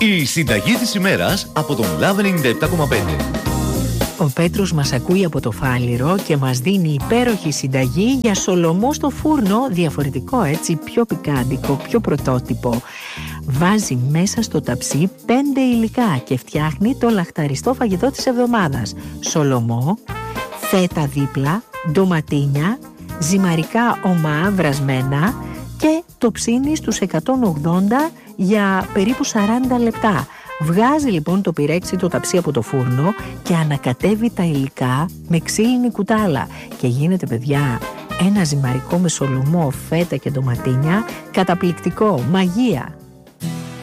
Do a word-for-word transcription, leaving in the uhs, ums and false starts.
Η συνταγή της ημέρας από τον Love ενενήντα επτά κόμμα πέντε. Ο Πέτρος μας ακούει από το Φάληρο και μας δίνει υπέροχη συνταγή για σολομό στο φούρνο, διαφορετικό έτσι, πιο πικάντικο, πιο πρωτότυπο. Βάζει μέσα στο ταψί πέντε υλικά και φτιάχνει το λαχταριστό φαγητό της εβδομάδας. Σολομό, φέτα δίπλα, ντοματίνια, ζυμαρικά ομά βρασμένα και το ψήνει στους εκατόν ογδόντα για περίπου σαράντα λεπτά. Βγάζει λοιπόν το πυρέξι το ταψί από το φούρνο και ανακατεύει τα υλικά με ξύλινη κουτάλα και γίνεται, παιδιά, ένα ζυμαρικό με σολομό, φέτα και ντοματίνια καταπληκτικό, μαγεία.